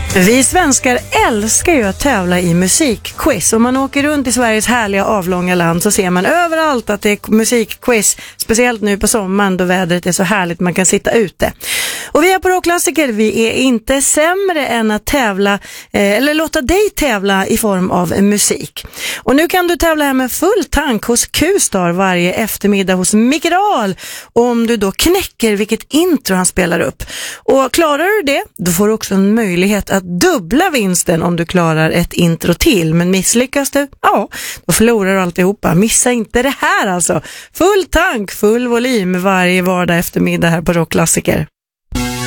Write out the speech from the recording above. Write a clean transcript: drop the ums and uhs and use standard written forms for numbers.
Vi svenskar älskar ju att tävla i musikquiz. Om man åker runt i Sveriges härliga avlånga land så ser man överallt att det är musikquiz. Speciellt nu på sommaren då vädret är så härligt man kan sitta ute. Och vi är på Rockklassiker, vi är inte sämre än att tävla eller låta dig tävla i form av musik. Och nu kan du tävla här med full tank hos Q-Star varje eftermiddag hos Micke Dahl. Om du då knäcker vilket intro han spelar upp. Och klarar du det, då får du också en möjlighet att dubbla vinsten om du klarar ett intro till. Men misslyckas du, ja, då förlorar du alltihopa. Missa inte det här alltså. Full tank, full volym varje vardag eftermiddag här på Rockklassiker.